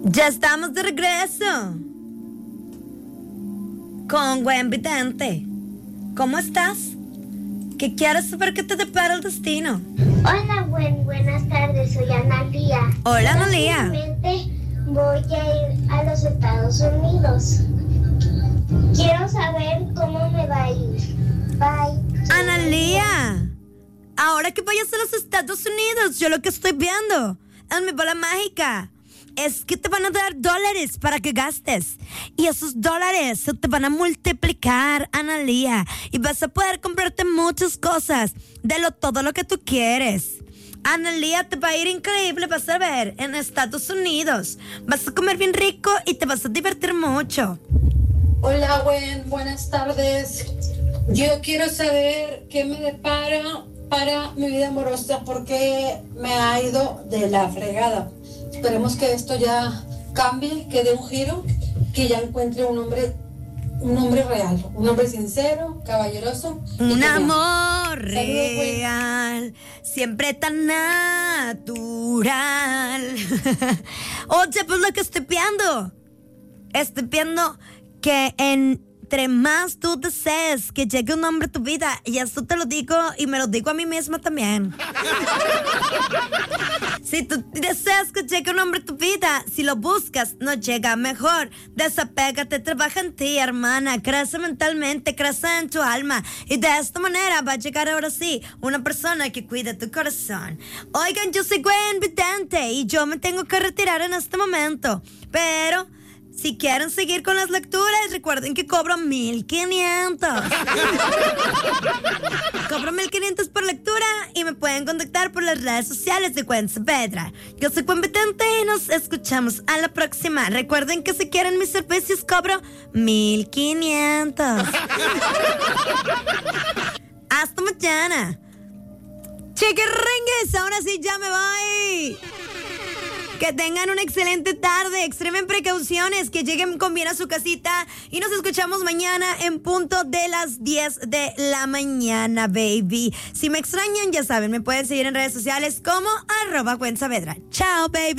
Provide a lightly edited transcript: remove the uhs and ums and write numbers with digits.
Ya estamos de regreso con Gwen Vidente. ¿Cómo estás? ¿Qué quieres saber que te depara el destino? Hola, buenas tardes, soy Analía. Hola, Analía. Próximamente voy a ir a los Estados Unidos. Quiero saber cómo me va a ir. Bye. Analía, ahora que vayas a los Estados Unidos, yo lo que estoy viendo en mi bola mágica es que te van a dar dólares para que gastes. Y esos dólares se te van a multiplicar, Analía. Y vas a poder comprarte muchas cosas de todo lo que tú quieres. Analía, te va a ir increíble, vas a ver, en Estados Unidos. Vas a comer bien rico y te vas a divertir mucho. Hola, Gwen, buenas tardes. Yo quiero saber qué me depara para mi vida amorosa porque me ha ido de la fregada. Esperemos que esto ya cambie, que dé un giro, que ya encuentre un hombre real, un hombre sincero, caballeroso. Un amor real, siempre tan natural. Oye, pues lo que estoy viendo que entre más tú desees que llegue un hombre a tu vida, y esto te lo digo y me lo digo a mí misma también. Si tú deseas que llegue un hombre a tu vida, si lo buscas, no llega. Mejor desapégate, trabaja en ti, hermana, crece mentalmente, crece en tu alma, y de esta manera va a llegar ahora sí una persona que cuide tu corazón. Oigan, yo soy Gwen Vidente y yo me tengo que retirar en este momento, pero si quieren seguir con las lecturas, recuerden que cobro 1,500. Cobro 1,500 por lectura y me pueden contactar por las redes sociales de Gwen Saavedra. Yo soy Gwen Vidente y nos escuchamos a la próxima. Recuerden que si quieren mis servicios, cobro 1,500. Hasta mañana. Chiquiringues, ahora sí ya me voy. Que tengan una excelente tarde, extremen precauciones, que lleguen con bien a su casita y nos escuchamos mañana en punto de las 10 de la mañana, baby. Si me extrañan, ya saben, me pueden seguir en redes sociales como @Gwen Saavedra. Chao, baby.